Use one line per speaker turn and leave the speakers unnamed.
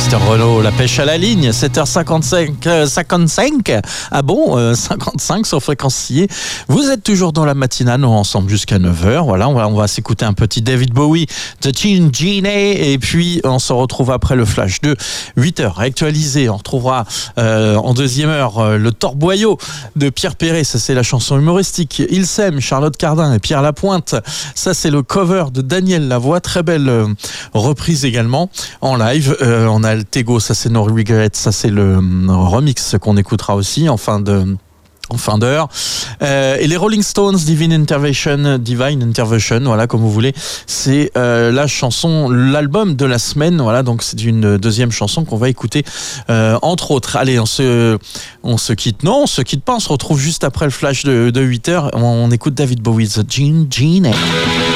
Mister Renault, la pêche à la ligne, 7h55. 55. Ah bon, 55 sur fréquence sciée. Vous êtes toujours dans la matinale, ensemble jusqu'à 9h. Voilà, on va s'écouter un petit David Bowie, The Gene Gene, et puis on se retrouve après le flash de 8h actualisé. On retrouvera en deuxième heure le torboyau de Pierre Perret. Ça, c'est la chanson humoristique. Il s'aime, Charlotte Cardin et Pierre Lapointe. Ça, c'est le cover de Daniel Lavoie. Très belle reprise également en live. On a le Tego, ça c'est No Regrets. Ça, c'est le remix qu'on écoutera aussi en fin d'heure. Et les Rolling Stones, Divine Intervention, voilà, comme vous voulez. C'est la chanson, l'album de la semaine. Voilà, donc c'est une deuxième chanson qu'on va écouter, entre autres. Allez, on se quitte. Non, on se quitte pas. On se retrouve juste après le flash de 8h. On écoute David Bowie, The Gene Gene.